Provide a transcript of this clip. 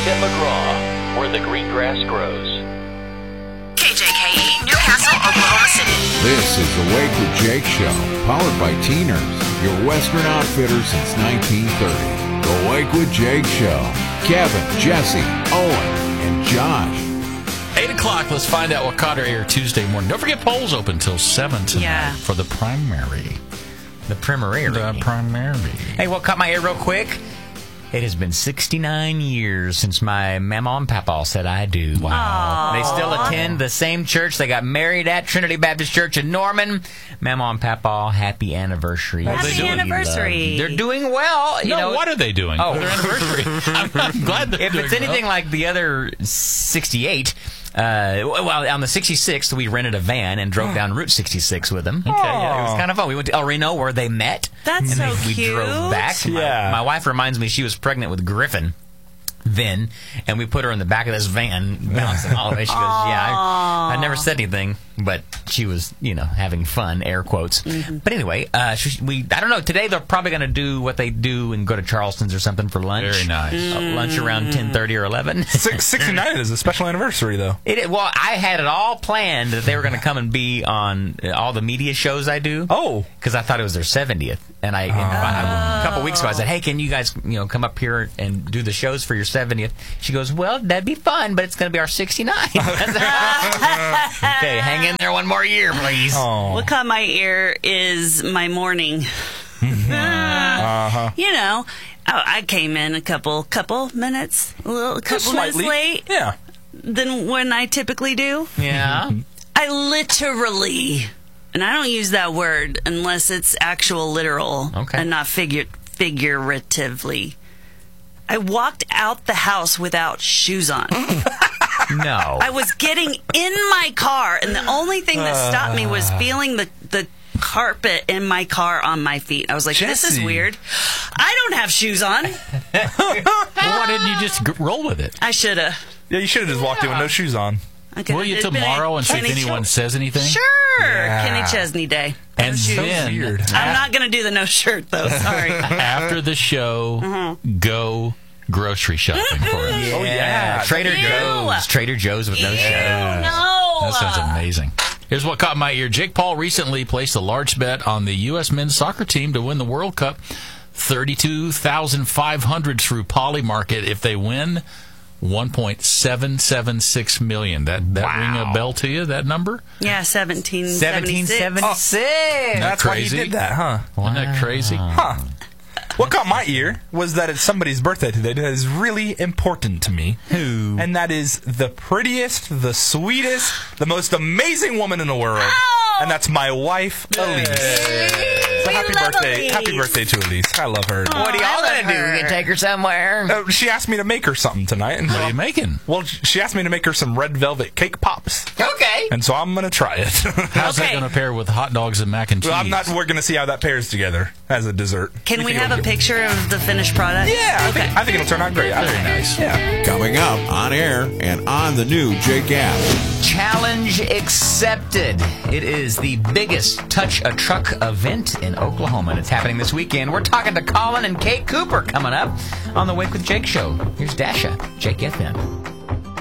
Tim McGraw, where the green grass grows. KJKE, Newcastle, Oklahoma City. This is the Wake with Jake Show, powered by Teeners, your Western outfitter since 1930. The Wake with Jake Show. Kevin, Jesse, Owen, and Josh. 8 o'clock, let's find out what caught our ear Tuesday morning. Don't forget, polls open till 7 tonight for the primary. The primary. The primary. Hey, what caught my ear real quick? It has been 69 years since my mama and papa said I do. Wow. They still attend the same church they got married at, Trinity Baptist Church in Norman. Mama and papa, happy anniversary. Happy anniversary. They're doing well. You know, what are they doing? Oh. For their anniversary. I'm glad they're if doing it's anything well. like the other 68... well, on the 66th, we rented a van and drove down Route 66 with them. Okay, yeah, it was kind of fun. We went to El Reno, where they met. That's and so we cute. drove back. My wife reminds me she was pregnant with Griffin then, and we put her in the back of this van bouncing all the way. She goes, I never said anything, but she was, having fun, air quotes. Mm-hmm. But anyway, I don't know, today they're probably going to do what they do and go to Charleston's or something for lunch. Very nice. Lunch around 10:30 or 11. 69 is a special anniversary, though. Well, I had it all planned that they were going to come and be on all the media shows I do. Oh. Because I thought it was their 70th. And a couple weeks ago, I said, hey, can you guys come up here and do the shows for your 70th? She goes, well, that'd be fun, but it's going to be our 69th. Okay, hang in there one more year, please. Oh. What caught my ear is my morning. I came in a couple minutes, couple minutes late than when I typically do. Yeah. I literally, and I don't use that word unless it's actual literal and not figuratively. I walked out the house without shoes on. No. I was getting in my car, and the only thing that stopped me was feeling the carpet in my car on my feet. I was like, this is weird. I don't have shoes on. Well, why didn't you just roll with it? I should have. Yeah, you should have just walked in with no shoes on. Will you tomorrow and see if anyone says anything? Sure. Yeah. Kenny Chesney Day. And then, weird. I'm not going to do the no shirt, though. Sorry. after the show, go grocery shopping for us. Oh, yeah. Trader Joe's. Trader Joe's with no shoes. No. That sounds amazing. Here's what caught my ear. Jake Paul recently placed a large bet on the U.S. men's soccer team to win the World Cup. $32,500 through Polymarket. If they win, $1.776 million. That ring a bell to you, that number? Yeah, 1776. 1776. That's why he did that, huh? Isn't that crazy? Huh. What caught my ear was that it's somebody's birthday today that is really important to me. Who? And that is the prettiest, the sweetest, the most amazing woman in the world. Oh! And that's my wife, Elise. So happy birthday. Elise. Happy birthday to Elise. I love her. What are y'all going to do? You can take her somewhere? She asked me to make her something tonight. And What are you making? Well, she asked me to make her some red velvet cake pops. Okay. And so I'm going to try it. How's that going to pair with hot dogs and mac and cheese? Well, we're going to see how that pairs together as a dessert. Can we have a picture of the finished product? Yeah, I think it'll turn out great. Very nice. Yeah. Coming up on air and on the new Jake app. Challenge accepted. It is the biggest Touch a Truck event in Oklahoma, and it's happening this weekend. We're talking to Colin and Kate Cooper coming up on the Wake with Jake show. Here's Dasha, Jake FM.